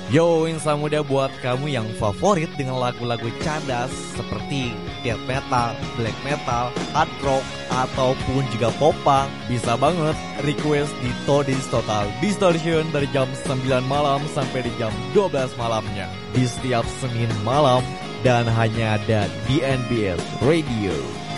Yo, Insan Muda, buat kamu yang favorit dengan lagu-lagu cadas seperti death metal, black metal, hard rock, ataupun juga popang, bisa banget request di Today's Total Distortion dari jam 9 malam sampai di jam 12 malamnya di setiap Senin malam dan hanya ada di NBS Radio.